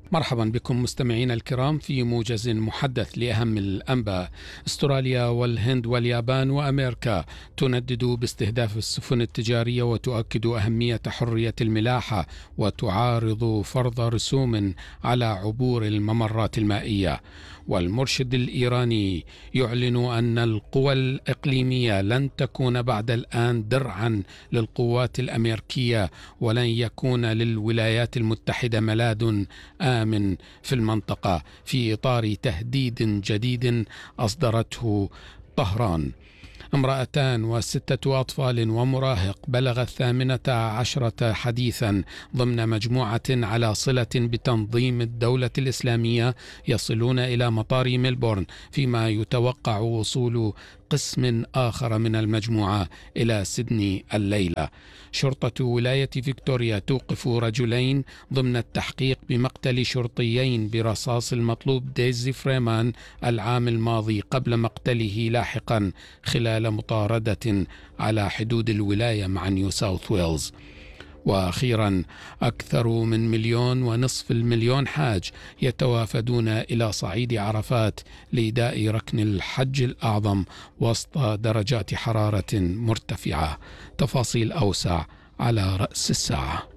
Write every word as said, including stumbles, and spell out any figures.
مرحبا بكم مستمعينا الكرام في موجز محدث لأهم الأنباء. استراليا والهند واليابان وأمريكا تندد باستهداف السفن التجارية وتؤكد أهمية حرية الملاحة وتعارض فرض رسوم على عبور الممرات المائية. والمرشد الإيراني يعلن أن القوى الإقليمية لن تكون بعد الآن درعا للقوات الأمريكية، ولن يكون للولايات المتحدة ملاذ آمن في المنطقة في إطار تهديد جديد أصدرته طهران. امرأتان وستة أطفال ومراهق بلغ الثامنة عشرة حديثا ضمن مجموعة على صلة بتنظيم الدولة الإسلامية يصلون إلى مطار ملبورن، فيما يتوقع وصول قسم آخر من المجموعة إلى سيدني الليلة. شرطة ولاية فيكتوريا توقف رجلين ضمن التحقيق بمقتل شرطيين برصاص المطلوب ديزي فريمان العام الماضي قبل مقتله لاحقا خلال مطاردة على حدود الولاية مع نيو ساوث ويلز. وأخيرا، أكثر من مليون ونصف المليون حاج يتوافدون إلى صعيد عرفات لإداء ركن الحج الأعظم وسط درجات حرارة مرتفعة. تفاصيل أوسع على رأس الساعة.